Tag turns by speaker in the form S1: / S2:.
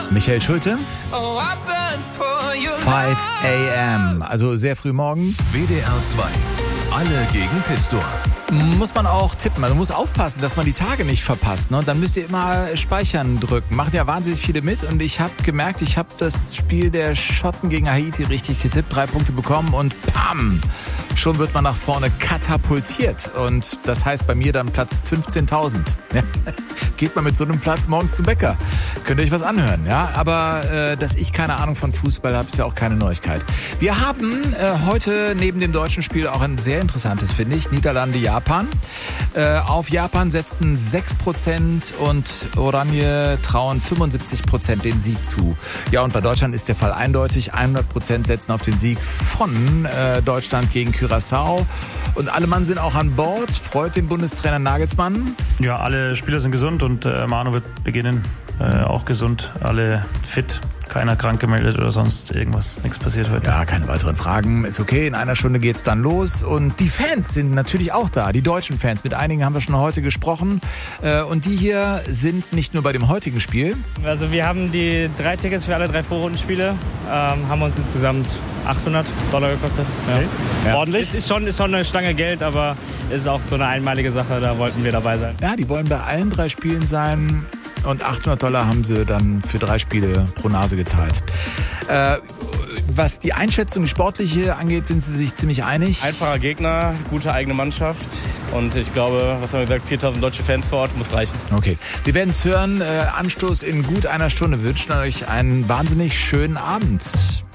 S1: Michael Schulte. 5 a.m., also sehr früh morgens.
S2: WDR 2, alle gegen Pistor.
S1: Muss man auch tippen. Man muss aufpassen, dass man die Tage nicht verpasst. Ne? Und dann müsst ihr immer Speichern drücken. Machen ja wahnsinnig viele mit. Und ich habe gemerkt, ich habe das Spiel der Schotten gegen Haiti richtig getippt. 3 Punkte bekommen und pam! Schon wird man nach vorne katapultiert. Und das heißt bei mir dann Platz 15.000. Ja? Geht man mit so einem Platz morgens zum Bäcker. Könnt ihr euch was anhören. Ja? Aber dass ich keine Ahnung von Fußball habe, ist ja auch keine Neuigkeit. Wir haben heute neben dem deutschen Spiel auch ein sehr interessantes, finde ich. Niederlande, Japan. Auf Japan setzten 6% und Oranje trauen 75% den Sieg zu. Ja, und bei Deutschland ist der Fall eindeutig. 100% setzen auf den Sieg von Deutschland gegen Curaçao. Und alle Mann sind auch an Bord. Freut den Bundestrainer Nagelsmann.
S3: Ja, alle Spieler sind gesund und Manu wird beginnen. Auch gesund, alle fit. Keiner krank gemeldet oder sonst irgendwas, nichts passiert heute.
S1: Ja, keine weiteren Fragen, ist okay. In einer Stunde geht's dann los und die Fans sind natürlich auch da, die deutschen Fans. Mit einigen haben wir schon heute gesprochen und die hier sind nicht nur bei dem heutigen Spiel.
S4: Also wir haben die 3 Tickets für alle 3 Vorrundenspiele, haben uns insgesamt $800 gekostet.
S3: Okay.
S4: Ja.
S3: Ordentlich?
S4: Ist schon eine Stange Geld, aber ist auch so eine einmalige Sache, da wollten wir dabei sein.
S1: Ja, die wollen bei allen 3 Spielen sein. Und $800 haben sie dann für 3 Spiele pro Nase gezahlt. Was die Einschätzung, die sportliche angeht, sind sie sich ziemlich einig.
S5: Einfacher Gegner, gute eigene Mannschaft. Und ich glaube, was haben wir gesagt, 4.000 deutsche Fans vor Ort, muss reichen.
S1: Okay, wir werden es hören. Anstoß in gut einer Stunde. Wir wünschen euch einen wahnsinnig schönen Abend.